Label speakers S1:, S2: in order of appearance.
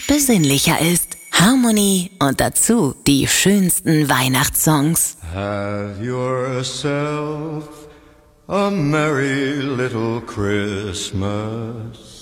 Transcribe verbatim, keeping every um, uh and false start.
S1: besinnlicher ist. Harmony und dazu die schönsten Weihnachtssongs.
S2: Have yourself a merry little Christmas.